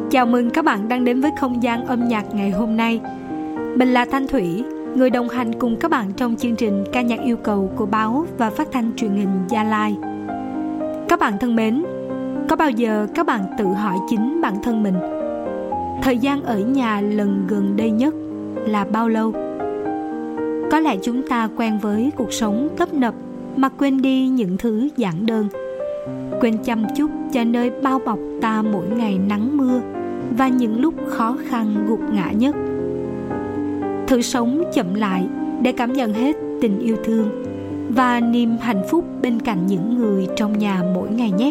Chào mừng các bạn đang đến với không gian âm nhạc ngày hôm nay. Mình là Thanh Thủy, người đồng hành cùng các bạn trong chương trình ca nhạc yêu cầu của báo và phát thanh truyền hình Gia Lai. Các bạn thân mến, có bao giờ các bạn tự hỏi chính bản thân mình, thời gian ở nhà lần gần đây nhất là bao lâu? Có lẽ chúng ta quen với cuộc sống tấp nập mà quên đi những thứ giản đơn, quên chăm chút cho nơi bao bọc ta mỗi ngày nắng mưa và những lúc khó khăn gục ngã nhất. Thử sống chậm lại để cảm nhận hết tình yêu thương và niềm hạnh phúc bên cạnh những người trong nhà mỗi ngày nhé.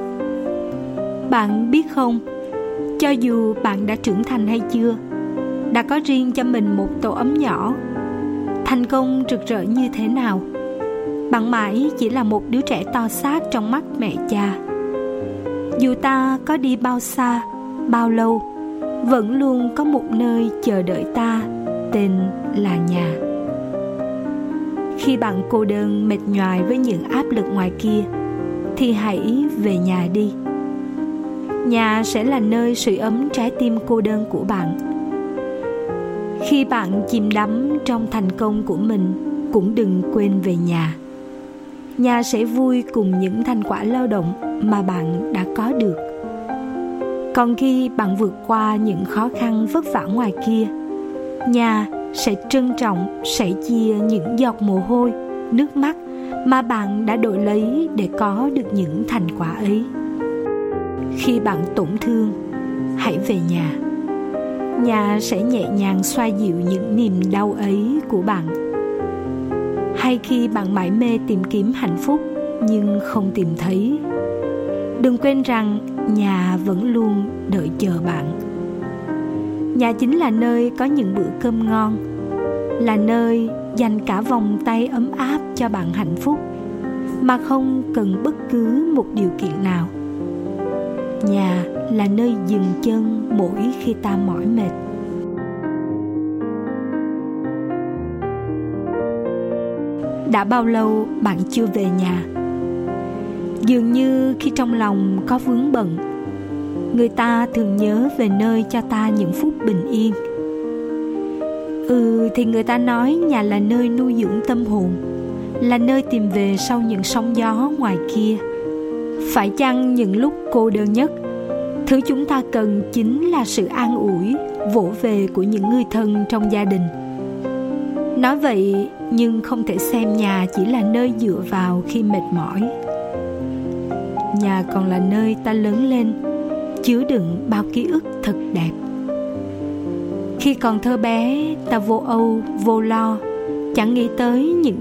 Bạn biết không, cho dù bạn đã trưởng thành hay chưa, đã có riêng cho mình một tổ ấm nhỏ, thành công rực rỡ như thế nào, bạn mãi chỉ là một đứa trẻ to xác trong mắt mẹ cha. Dù ta có đi bao xa, bao lâu, vẫn luôn có một nơi chờ đợi ta, tên là nhà. Khi bạn cô đơn mệt nhoài với những áp lực ngoài kia, thì hãy về nhà đi. Nhà sẽ là nơi sưởi ấm trái tim cô đơn của bạn. Khi bạn chìm đắm trong thành công của mình, cũng đừng quên về nhà. Nhà sẽ vui cùng những thành quả lao động mà bạn đã có được. Còn khi bạn vượt qua những khó khăn vất vả ngoài kia, nhà sẽ trân trọng sẻ chia những giọt mồ hôi, nước mắt mà bạn đã đổi lấy để có được những thành quả ấy. Khi bạn tổn thương, hãy về nhà. Nhà sẽ nhẹ nhàng xoa dịu những niềm đau ấy của bạn. Hay khi bạn mải mê tìm kiếm hạnh phúc nhưng không tìm thấy, đừng quên rằng nhà vẫn luôn đợi chờ bạn. Nhà chính là nơi có những bữa cơm ngon, là nơi dành cả vòng tay ấm áp cho bạn hạnh phúc mà không cần bất cứ một điều kiện nào. Nhà là nơi dừng chân mỗi khi ta mỏi mệt. Đã bao lâu bạn chưa về nhà? Dường như khi trong lòng có vướng bận, người ta thường nhớ về nơi cho ta những phút bình yên. Thì người ta nói nhà là nơi nuôi dưỡng tâm hồn, là nơi tìm về sau những sóng gió ngoài kia. Phải chăng những lúc cô đơn nhất, thứ chúng ta cần chính là sự an ủi, vỗ về của những người thân trong gia đình? Nói vậy nhưng không thể xem nhà chỉ là nơi dựa vào khi mệt mỏi. Nhà còn là nơi ta lớn lên, chứa đựng bao ký ức thật đẹp. Khi còn thơ bé, ta vô âu, vô lo, chẳng nghĩ tới những